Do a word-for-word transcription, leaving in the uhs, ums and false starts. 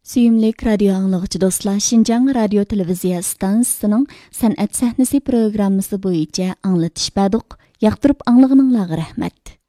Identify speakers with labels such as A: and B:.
A: Suyumlik radio anlıqçı dostlar, Şinjan Radio Televiziya stansiyasının Sənət səhnəsi proqramısı boyunca anlatış bəduq. Yaqtırıb anlığınızға rəhmət.